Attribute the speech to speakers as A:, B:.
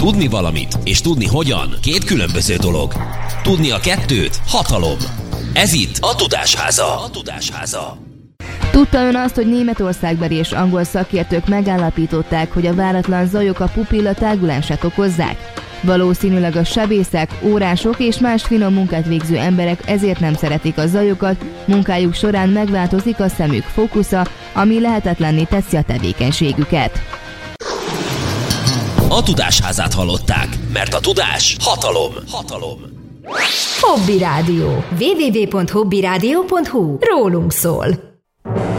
A: Tudni valamit és tudni hogyan két különböző dolog. Tudni a kettőt hatalom. Ez itt a Tudásháza.
B: Tudta ön azt, hogy németországbeli és angol szakértők megállapították, hogy a váratlan zajok a pupilla tágulását okozzák? Valószínűleg a sebészek, órások és más finom munkát végző emberek ezért nem szeretik a zajokat, munkájuk során megváltozik a szemük fókusza, ami lehetetlenné teszi a tevékenységüket.
A: A Tudásházát hallották, mert a tudás hatalom.
C: Hobby Rádió. www.hobbyradio.hu. Rólunk szól.